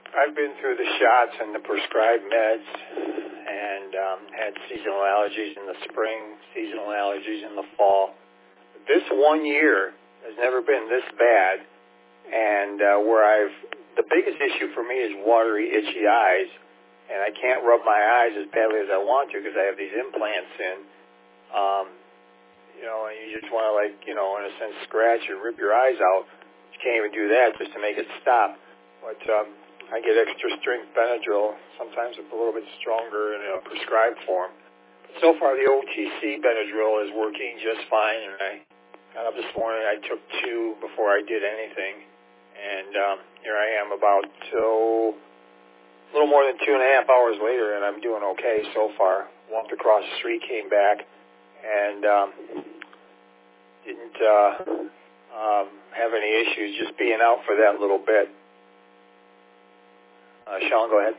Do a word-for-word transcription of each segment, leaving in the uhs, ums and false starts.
I've been through the shots and the prescribed meds and um, had seasonal allergies in the spring, seasonal allergies in the fall. This one year has never been this bad, and uh, where I've, the biggest issue for me is watery, itchy eyes, and I can't rub my eyes as badly as I want to because I have these implants in. Um, you know, and you just want to, like, you know, in a sense, scratch and rip your eyes out. You can't even do that just to make it stop. But um, I get extra strength Benadryl. Sometimes it's a little bit stronger in a prescribed form. But so far, the O T C Benadryl is working just fine. And I got up this morning. I took two before I did anything. And um, here I am about oh, a little more than two and a half hours later, and I'm doing okay so far. Walked across the street, came back, and um, didn't uh, um, have any issues just being out for that little bit. Uh, Sean, go ahead.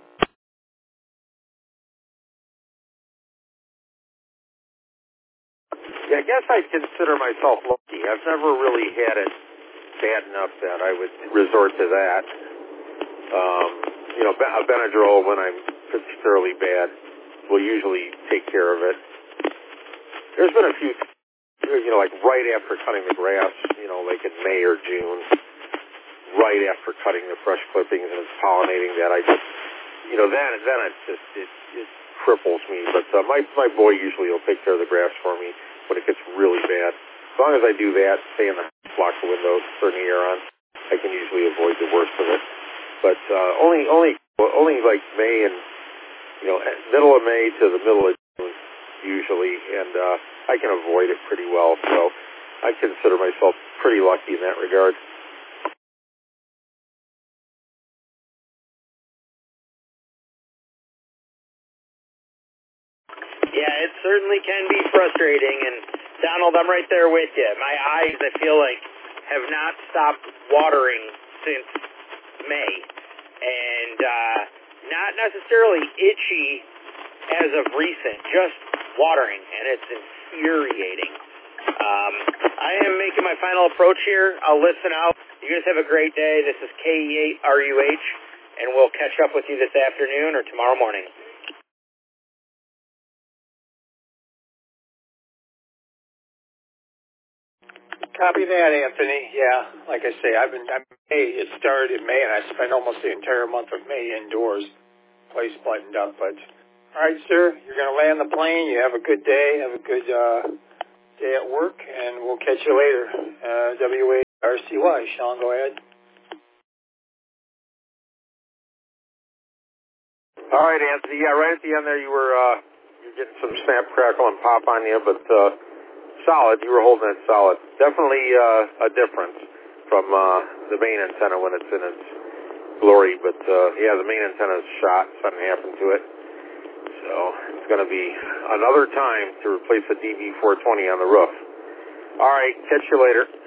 Yeah, I guess I'd consider myself lucky. I've never really had it bad enough that I would resort to that. Um, you know, a Benadryl, when I'm particularly bad, will usually take care of it. There's been a few, you know, like right after cutting the grass, you know, like in May or June, right after cutting the fresh clippings and it's pollinating that, I just, you know, then then it just it, it cripples me. But uh, my my boy usually will take care of the grass for me when it gets really bad. As long as I do that, stay in the house, lock the windows, turn the air on, I can usually avoid the worst of it. But uh, only only only like May and, you know, middle of May to the middle of June usually, and uh, I can avoid it pretty well. So I consider myself pretty lucky in that regard. Yeah, it certainly can be frustrating, and Donald, I'm right there with you. My eyes, I feel like, have not stopped watering since May, and uh, not necessarily itchy as of recent, just watering, and it's infuriating. Um, I am making my final approach here. I'll listen out. You guys have a great day. This is K E eight R U H, and we'll catch up with you this afternoon or tomorrow morning. Copy that, Anthony. Yeah, like I say, I've been. I'm May. It started in May, and I spent almost the entire month of May indoors, place buttoned up. But all right, sir, you're going to land the plane. You have a good day. Have a good uh, day at work, and we'll catch you later. Uh, W A R C Y. Sean, go ahead. All right, Anthony. Yeah, right at the end there, you were uh, you're getting some snap, crackle, and pop on you, but uh, solid. You were holding it solid. Definitely uh, a difference from uh, the main antenna when it's in its glory. But uh, yeah, the main antenna's shot. Something happened to it. So it's going to be another time to replace the D B four twenty on the roof. All right, catch you later.